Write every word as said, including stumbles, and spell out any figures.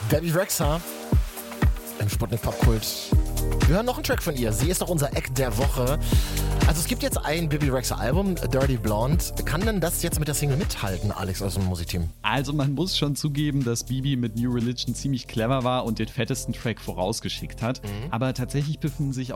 Bebe Rexha im Sputnik Popkult. Wir hören noch einen Track von ihr. Sie ist doch unser Act der Woche. Also es gibt jetzt ein Bebe Rexha Album, Dirty Blonde. Kann denn das jetzt mit der Single mithalten, Alex, aus dem Musikteam? Also man muss schon zugeben, dass Bibi mit New Religion ziemlich clever war und den fettesten Track vorausgeschickt hat. Mhm. Aber tatsächlich befinden sich